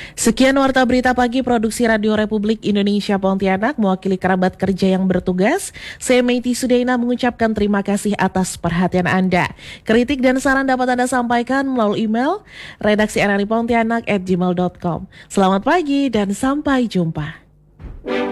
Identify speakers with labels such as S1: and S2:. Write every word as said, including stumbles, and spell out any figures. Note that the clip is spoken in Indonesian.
S1: Sekian Warta Berita Pagi Produksi Radio Republik Indonesia Pontianak, mewakili kerabat kerja yang bertugas. Saya Meiti Sudaina mengucapkan terima kasih atas perhatian Anda. Kritik dan saran dapat Anda sampaikan melalui email redaksi r r i pontianak at gmail dot com. Selamat pagi dan sampai jumpa.